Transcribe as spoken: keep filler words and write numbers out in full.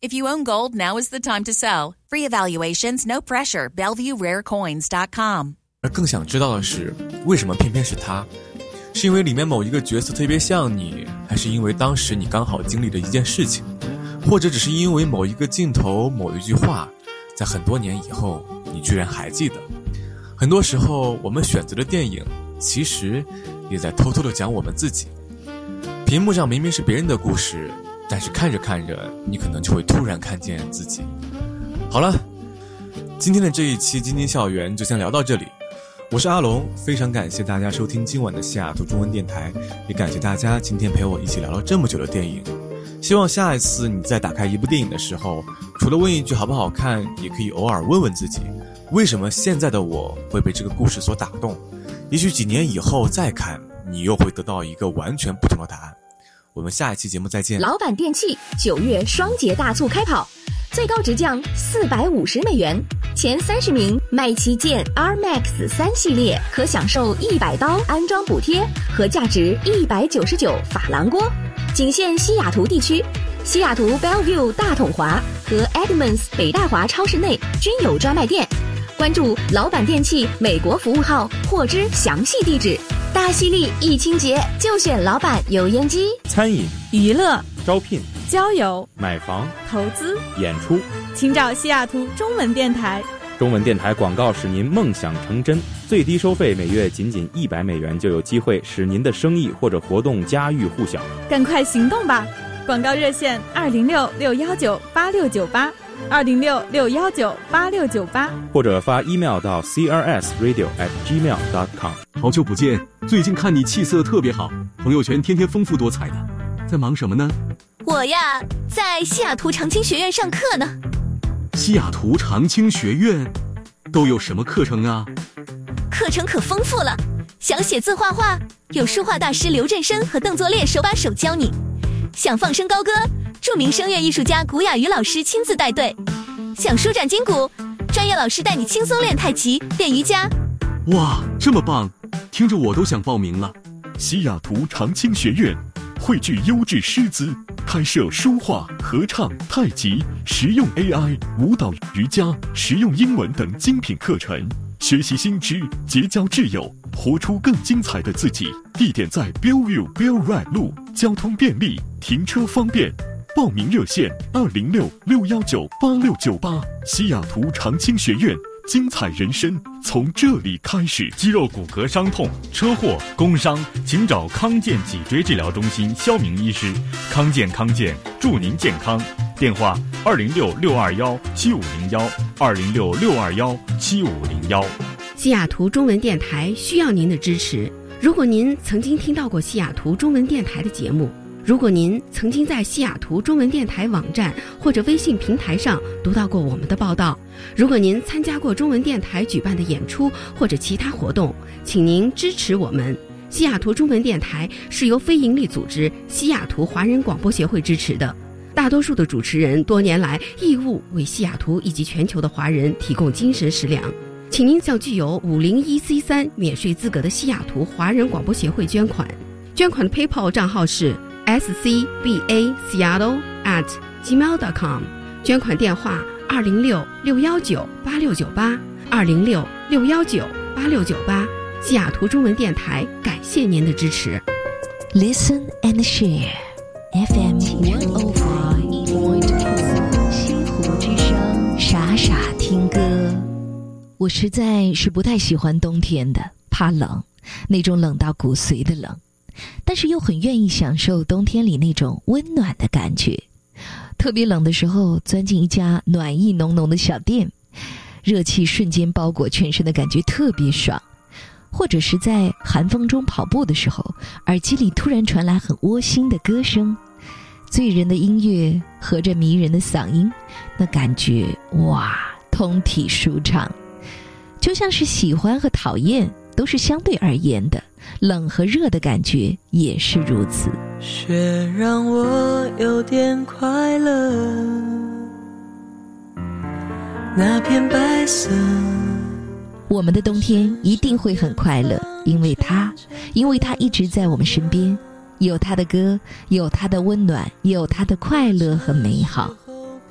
If you own gold, now is the time to sell. Free evaluations, no pressure. Bellevue Rare Coins dot com。 而更想知道的是，为什么偏偏是他？是因为里面某一个角色特别像你，还是因为当时你刚好经历了一件事情，或者只是因为某一个镜头、某一句话，在很多年以后，你居然还记得？很多时候，我们选择的电影，其实也在偷偷地讲我们自己。屏幕上明明是别人的故事，但是看着看着，你可能就会突然看见自己。好了，今天的这一期津津校园就先聊到这里。我是阿龙，非常感谢大家收听今晚的西雅图中文电台，也感谢大家今天陪我一起聊了这么久的电影。希望下一次你在打开一部电影的时候，除了问一句好不好看，也可以偶尔问问自己，为什么现在的我会被这个故事所打动？也许几年以后再看，你又会得到一个完全不同的答案。我们下一期节目再见。 老板电器九月双节大促开跑，最高直降四百五十美元，前三十名买旗舰 R Max 三系列可享受一百刀安装补贴和价值一百九十九法郎锅，仅限西雅图地区。西雅图 Bellevue 大统华和 Edmonds 北大华超市内均有专卖店。关注老板电器美国服务号获知详细地址。大犀利易清洁就选老板油烟机。 餐饮、 娱乐、 招聘、 交友、 买房、 投资、 演出， 请找西雅图中文电台。 中文电台广告使您梦想成真，最低收费每月仅仅一百美元，就有机会使您的生意或者活动家喻户晓。 赶快行动吧！广告热线二零六六幺九八六九八。二零六六幺九八六九八， 或者发 email 到 c r s radio at gmail dot com。 好久不见，最近看你气色特别好，朋友圈天天丰富多彩的，在忙什么呢？ 我呀，在西雅图长青学院上课呢。 西雅图长青学院都有什么课程啊？ 课程可丰富了，想写字画画，有书画大师刘振生和邓作烈手把手教你；想放声高歌，著名声乐艺术家古雅瑜老师亲自带队；想舒展筋骨，专业老师带你轻松练太极、练瑜伽。 哇，这么棒，听着我都想报名了。 西雅图长青学院汇聚优质师资，开设书画、合唱、太极、实用 A I、舞蹈、瑜伽、实用英文等精品课程，学习新知，结交挚友，活出更精彩的自己。地点在 Bellevue Bell Ride 路，交通便利，停车方便。报名热线二零六六幺九八六九八。西雅图长青学院，精彩人生从这里开始。 肌肉骨骼伤痛、车祸、工伤，请找康健脊椎治疗中心肖明医师。康健康健，祝您健康。电话二零六六二幺七五零幺二零六六二幺七五零幺。 西雅图中文电台需要您的支持。如果您曾经听到过西雅图中文电台的节目，如果您曾经在西雅图中文电台网站或者微信平台上读到过我们的报道，如果您参加过中文电台举办的演出或者其他活动，请您支持我们。西雅图中文电台是由非营利组织西雅图华人广播协会支持的，大多数的主持人多年来义务为西雅图以及全球的华人提供精神食粮。请您向具有五零一 C 三 免税资格的西雅图华人广播协会捐款，捐款的 PayPal 账号是S C B A Seattle at gmail dot com， 捐款电话二零六六幺九八六九八二零六六幺九八六九八。西雅图中文电台感谢您的支持。 Listen and share F M 一零五点四 西湖之声，傻傻听歌。我实在是不太喜欢冬天的，怕冷，那种冷到骨髓的冷，但是又很愿意享受冬天里那种温暖的感觉。特别冷的时候，钻进一家暖意浓浓的小店，热气瞬间包裹全身的感觉特别爽。或者是在寒风中跑步的时候，耳机里突然传来很窝心的歌声，醉人的音乐和着迷人的嗓音，那感觉哇，通体舒畅。就像是喜欢和讨厌都是相对而言的，冷和热的感觉也是如此。 雪让我有点快乐，那片白色。 我们的冬天一定会很快乐，因为它，因为它一直在我们身边，有它的歌，有它的温暖，有它的快乐和美好。